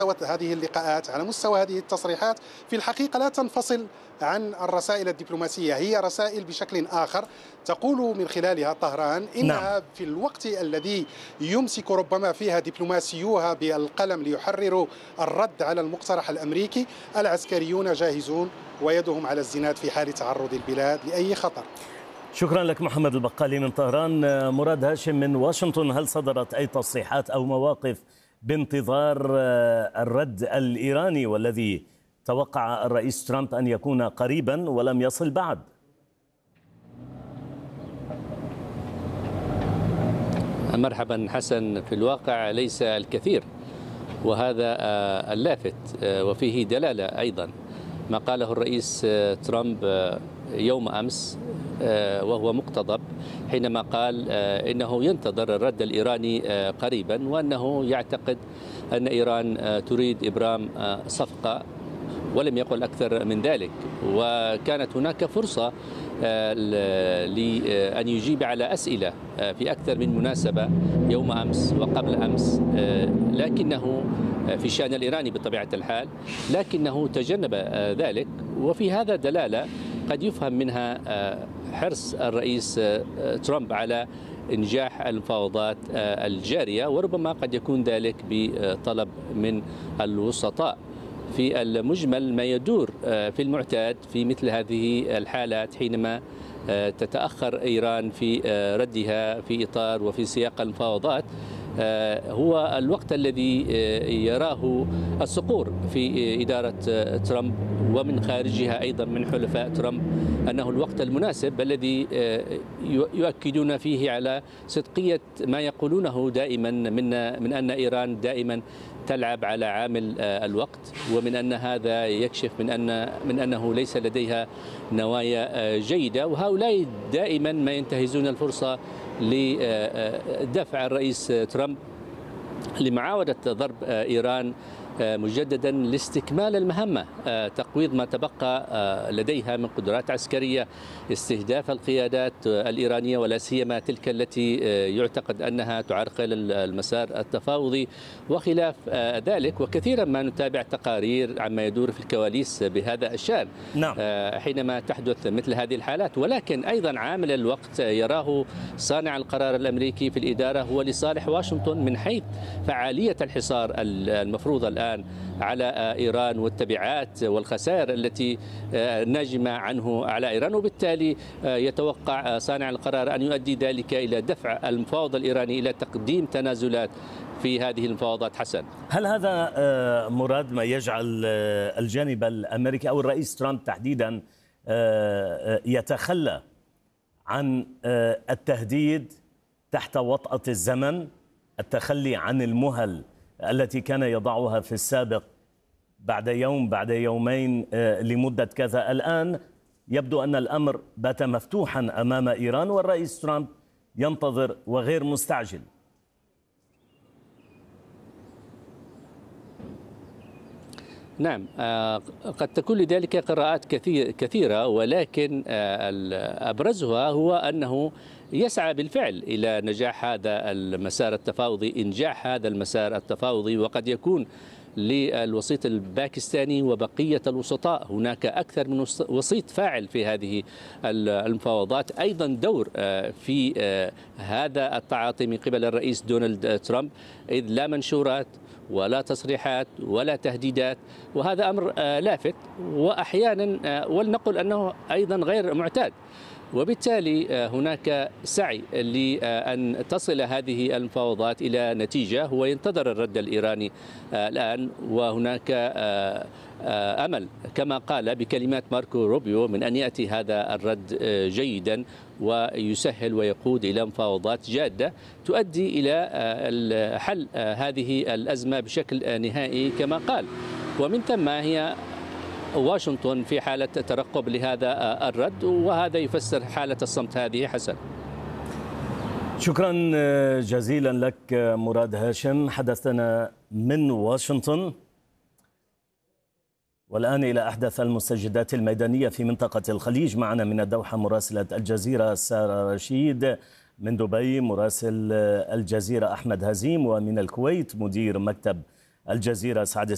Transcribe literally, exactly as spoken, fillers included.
هذه اللقاءات، على مستوى هذه التصريحات، في الحقيقة لا تنفصل عن الرسائل الدبلوماسية. هي رسائل بشكل آخر تقول من خلالها طهران إنها نعم. في الوقت الذي يمسك ربما فيها دبلوماسيوها بالقلم ليحرروا الرد على المقترح الأمريكي، العسكريون جاهزون ويدهم على الزناد في حال تعرض البلاد لأي خطر. شكرا لك محمد البقالي من طهران. مراد هاشم من واشنطن، هل صدرت أي تصريحات أو مواقف بانتظار الرد الإيراني والذي توقع الرئيس ترامب أن يكون قريبا ولم يصل بعد؟ مرحبا حسن، في الواقع ليس الكثير، وهذا اللافت وفيه دلالة أيضا ما قاله الرئيس ترامب يوم أمس وهو مقتضب حينما قال إنه ينتظر الرد الإيراني قريبا، وأنه يعتقد أن إيران تريد إبرام صفقة، ولم يقل أكثر من ذلك. وكانت هناك فرصة لأن يجيب على أسئلة في أكثر من مناسبة يوم أمس وقبل أمس، لكنه في الشأن الإيراني بطبيعة الحال، لكنه تجنب ذلك. وفي هذا دلالة قد يفهم منها حرص الرئيس ترامب على إنجاح المفاوضات الجارية، وربما قد يكون ذلك بطلب من الوسطاء. في المجمل ما يدور في المعتاد في مثل هذه الحالات حينما تتأخر إيران في ردها في إطار وفي سياق المفاوضات هو الوقت الذي يراه الصقور في إدارة ترامب ومن خارجها أيضا من حلفاء ترامب، أنه الوقت المناسب الذي يؤكدون فيه على صدقية ما يقولونه دائما من من أن إيران دائما تلعب على عامل الوقت، ومن أن هذا يكشف من أن من أنه ليس لديها نوايا جيدة. وهؤلاء دائما ما ينتهزون الفرصة لدفع الرئيس ترامب لمعاودة ضرب إيران مجددا لاستكمال المهمة، تقويض ما تبقى لديها من قدرات عسكرية، استهداف القيادات الإيرانية ولا سيما تلك التي يعتقد أنها تعرقل المسار التفاوضي وخلاف ذلك. وكثيرا ما نتابع تقارير عما يدور في الكواليس بهذا الشأن نعم. حينما تحدث مثل هذه الحالات. ولكن أيضا عامل الوقت يراه صانع القرار الأمريكي في الإدارة هو لصالح واشنطن من حيث فعالية الحصار المفروض الآن على إيران والتبعات والخسائر التي ناجمة عنه على إيران، وبالتالي يتوقع صانع القرار أن يؤدي ذلك إلى دفع المفاوض الإيراني إلى تقديم تنازلات في هذه المفاوضات. حسن، هل هذا مراد ما يجعل الجانب الأمريكي أو الرئيس ترامب تحديدا يتخلى عن التهديد تحت وطأة الزمن، التخلي عن المهل التي كان يضعها في السابق بعد يوم بعد يومين لمدة كذا؟ الآن يبدو أن الأمر بات مفتوحا أمام إيران والرئيس ترامب ينتظر وغير مستعجل. نعم، قد تكون لذلك قراءات كثير كثيرة، ولكن أبرزها هو أنه يسعى بالفعل إلى نجاح هذا المسار التفاوضي، إنجاح هذا المسار التفاوضي. وقد يكون للوسيط الباكستاني وبقية الوسطاء، هناك أكثر من وسيط فاعل في هذه المفاوضات، أيضا دور في هذا التعاطي من قبل الرئيس دونالد ترامب، إذ لا منشورات ولا تصريحات ولا تهديدات، وهذا أمر لافت وأحيانا ولنقل أنه أيضا غير معتاد. وبالتالي هناك سعي لأن تصل هذه المفاوضات إلى نتيجة. هو ينتظر الرد الإيراني الآن، وهناك أمل كما قال بكلمات ماركو روبيو من أن يأتي هذا الرد جيدا ويسهل ويقود إلى مفاوضات جادة تؤدي إلى حل هذه الأزمة بشكل نهائي كما قال. ومن ثم هي واشنطن في حالة ترقب لهذا الرد، وهذا يفسر حالة الصمت هذه. حسن، شكرا جزيلا لك مراد هاشم، حدثنا من واشنطن. والآن إلى أحدث المستجدات الميدانية في منطقة الخليج. معنا من الدوحة مراسلة الجزيرة سارة رشيد، من دبي مراسل الجزيرة أحمد هزيم، ومن الكويت مدير مكتب الجزيرة سعد